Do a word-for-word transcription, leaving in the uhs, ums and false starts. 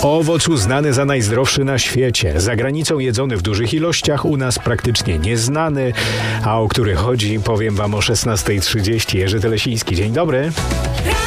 Owoc uznany za najzdrowszy na świecie, za granicą jedzony w dużych ilościach, u nas praktycznie nieznany, a o który chodzi powiem wam o szesnasta trzydzieści. Jerzy Telesiński, dzień dobry.